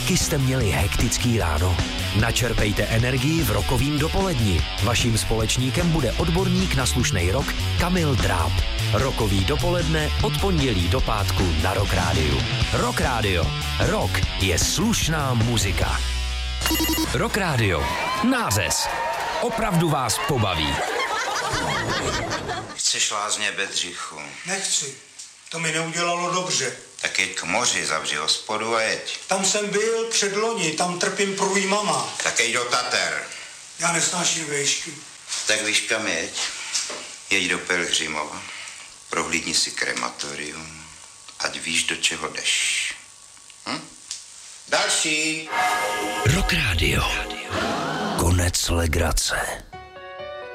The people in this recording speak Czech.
Taky jste měli hektický ráno? Načerpejte energii v Rockovým dopoledni. Vaším společníkem bude odborník na slušnej rock Kamil Dráb. Rockový dopoledne od pondělí do pátku na Rock Rádiu. Rock Rádio. Rock je slušná muzika. Rock Rádio. Nářez. Opravdu vás pobaví. Chceš lázně, Bedřichu? Nechci. To mi neudělalo dobře. Tak jeď k moři, zavři hospodu a jeď. Tam jsem byl předloni, tam trpím průjmama. Tak jeď do Tater. Já nesnáším výšky. Tak víš kam jeď? Jeď do Pelhřimova. Prohlídni si krematorium. Ať víš, do čeho jdeš. Další. Rock Rádio. Konec legrace.